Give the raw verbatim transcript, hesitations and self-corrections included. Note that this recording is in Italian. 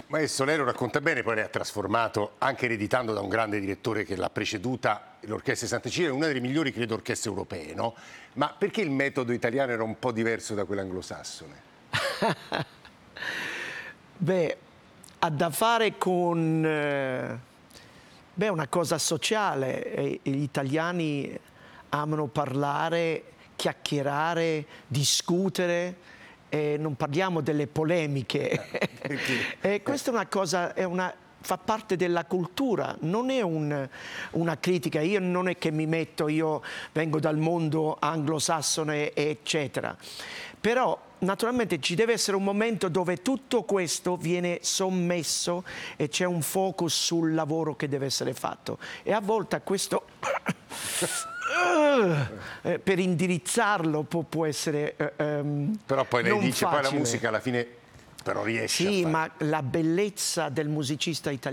Maestro, lei lo racconta bene, poi lei ha trasformato, anche ereditando da un grande direttore che l'ha preceduta, l'Orchestra di Santa Cecilia, una delle migliori, credo, orchestre europee, no? Ma perché il metodo italiano era un po' diverso da quello anglosassone? Beh, ha da fare con eh, beh, una cosa sociale. E gli italiani amano parlare, chiacchierare, discutere. E non parliamo delle polemiche. E questa è una cosa, è una, fa parte della cultura, non è un, una critica. Io non è che mi metto, io vengo dal mondo anglosassone, eccetera. Però naturalmente ci deve essere un momento dove tutto questo viene sommesso e c'è un focus sul lavoro che deve essere fatto. E a volte questo eh, per indirizzarlo può, può essere eh, um, però poi lei dice facile. Poi la musica alla fine però riesce sì, a fare. Ma la bellezza del musicista italiano